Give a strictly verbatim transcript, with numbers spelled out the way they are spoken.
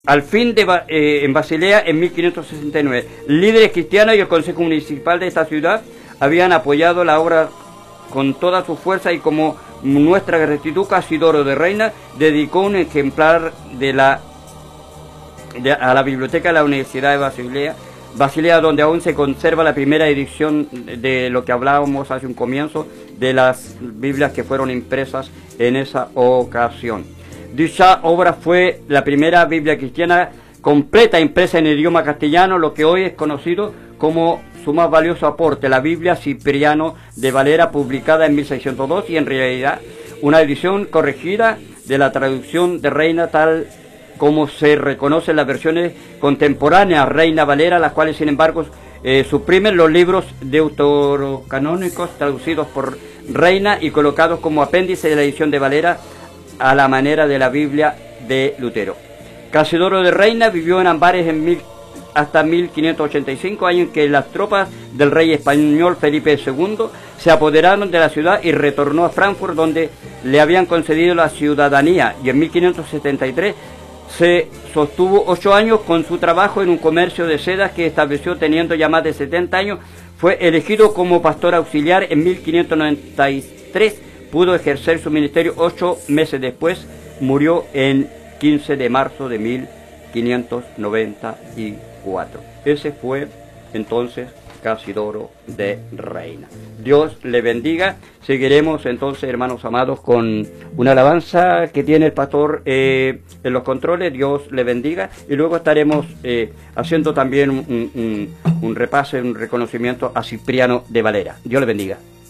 Al fin de, eh, en Basilea en mil quinientos sesenta y nueve. Líderes cristianos y el Consejo Municipal de esta ciudad habían apoyado la obra con toda su fuerza, y como nuestra gratitud, Casidoro de Reina dedicó un ejemplar de la, de, a la biblioteca de la Universidad de Basilea, Basilea, donde aún se conserva la primera edición de lo que hablábamos hace un comienzo, de las Biblias que fueron impresas en esa ocasión. Dicha obra fue la primera Biblia cristiana completa impresa en idioma castellano, lo que hoy es conocido como su más valioso aporte, la Biblia Cipriano de Valera, publicada en mil seiscientos dos, y en realidad una edición corregida de la traducción de Reina, tal como se reconoce en las versiones contemporáneas Reina Valera, las cuales sin embargo eh, suprimen los libros deuterocanónicos traducidos por Reina y colocados como apéndice de la edición de Valera, a la manera de la Biblia de Lutero. Casidoro de Reina vivió en Ambares en mil, hasta mil quinientos ochenta y cinco, año en que las tropas del rey español Felipe segundo se apoderaron de la ciudad y retornó a Frankfurt, donde le habían concedido la ciudadanía, y en mil quinientos setenta y tres se sostuvo ocho años con su trabajo en un comercio de sedas que estableció teniendo ya más de setenta años. Fue elegido como pastor auxiliar en mil quinientos noventa y tres, pudo ejercer su ministerio ocho meses después, murió en quince de marzo de mil quinientos noventa y cuatro. Ese fue entonces Casidoro de Reina. Dios le bendiga. Seguiremos entonces, hermanos amados, con una alabanza que tiene el pastor eh, en los controles. Dios le bendiga. Y luego estaremos eh, haciendo también un, un, un repaso, un reconocimiento a Cipriano de Valera. Dios le bendiga.